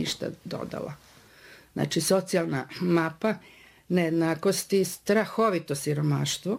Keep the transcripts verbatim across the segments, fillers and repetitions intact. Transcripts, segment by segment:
ništa dodala. Znači, socijalna mapa nejednakosti, strahovito siromaštvo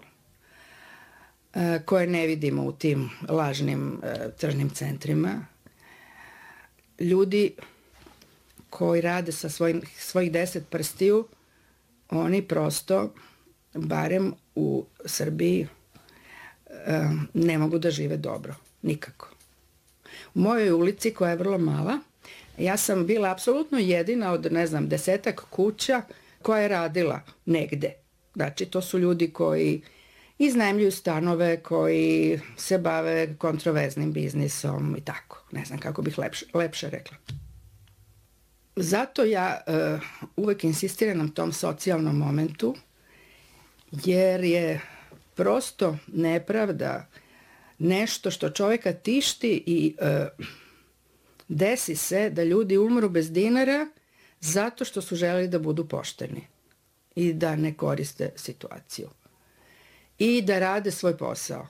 koje ne vidimo u tim lažnim tržnim centrima. Ljudi koji rade sa svojim, svojih deset prstiju, oni prosto, barem u Srbiji, ne mogu da žive dobro. Nikako. U mojoj ulici, koja je vrlo mala, ja sam bila apsolutno jedina od, ne znam, desetak kuća koja je radila negde. Znači, to su ljudi koji iznajmljuju stanove, koji se bave kontroverznim biznisom i tako. Ne znam kako bih lepše, lepše rekla. Zato ja uh, uvek insistiram na tom socijalnom momentu, jer je prosto nepravda nešto što čoveka tišti i uh, desi se da ljudi umru bez dinara zato što su želeli da budu pošteni i da ne koriste situaciju i da rade svoj posao.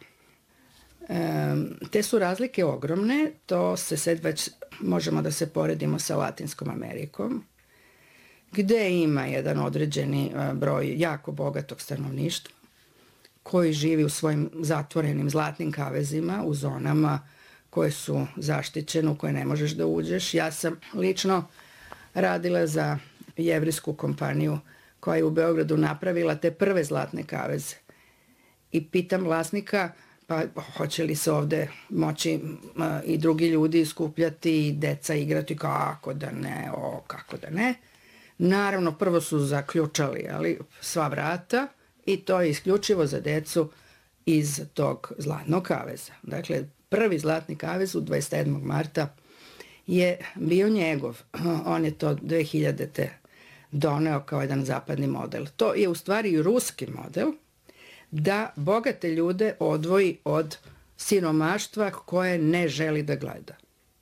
Um, te su razlike ogromne, to se sad već možemo da se poredimo sa Latinskom Amerikom, gde ima jedan određeni broj jako bogatog stanovništva koji živi u svojim zatvorenim zlatnim kavezima, u zonama koje su zaštićene, u koje ne možeš da uđeš. Ja sam lično radila za jevrijsku kompaniju koja je u Beogradu napravila te prve zlatne kaveze. I pitam vlasnika, pa hoće li se ovde moći a, i drugi ljudi skupljati i deca igrati, kako da ne, o, kako da ne. Naravno, prvo su zaključali, ali sva vrata i to je isključivo za decu iz tog zlatnog kaveza. Dakle, prvi zlatni kavez u dvadeset sedmog marta je bio njegov. On je to dve hiljadite doneo kao jedan zapadni model. To je u stvari ruski model, da bogate ljude odvoji od siromaštva koje ne želi da gleda.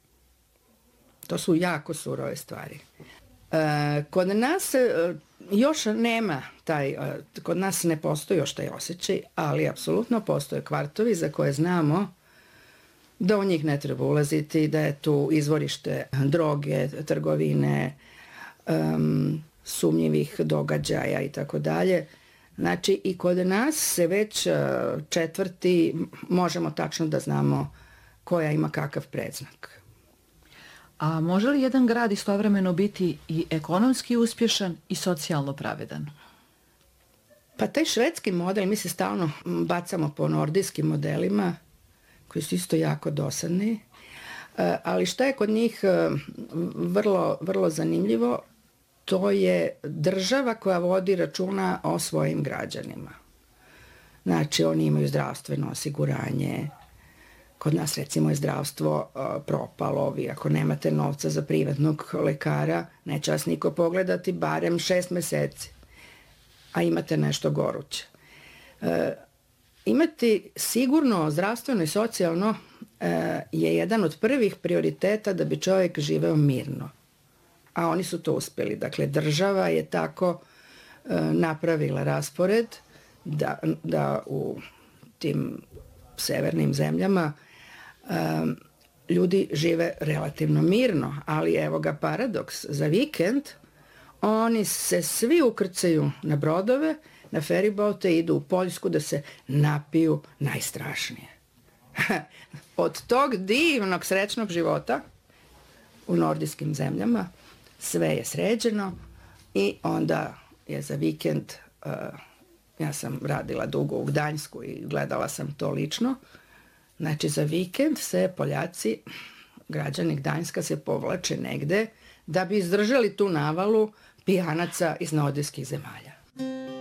To su jako surove stvari. E, kod nas e, još nema taj, e, kod nas ne postoji još taj osjećaj, ali apsolutno postoje kvartovi za koje znamo da u njih ne treba ulaziti, da je tu izvorište droge, trgovine, um, sumnjivih događaja i tako dalje. Znači, i kod nas se već četvrti, možemo tačno da znamo koja ima kakav predznak. A može li jedan grad istovremeno biti i ekonomski uspješan i socijalno pravedan? Pa taj švedski model, mi se stalno bacamo po nordijskim modelima, koji su isto jako dosadni, ali šta je kod njih vrlo, vrlo zanimljivo, to je država koja vodi računa o svojim građanima. Znači, oni imaju zdravstveno osiguranje. Kod nas, recimo, je zdravstvo uh, propalo. Vi ako nemate novca za privatnog lekara, neće vas niko pogledati barem šest meseci, a imate nešto goruće. Uh, imati sigurno zdravstveno i socijalno uh, je jedan od prvih prioriteta da bi čovjek živeo mirno. A oni su to uspjeli. Dakle, država je tako uh, napravila raspored da, da u tim severnim zemljama um, ljudi žive relativno mirno, ali evo ga paradoks, za vikend oni se svi ukrcaju na brodove, na feribote, idu u Poljsku da se napiju najstrašnije. Od tog divnog srećnog života u nordijskim zemljama sve je sređeno i onda je za vikend, uh, ja sam radila dugo u Gdańsku i gledala sam to lično, znači za vikend se Poljaci, građani Gdańska se povlače negde da bi izdržali tu navalu pijanaca iz nordijskih zemalja.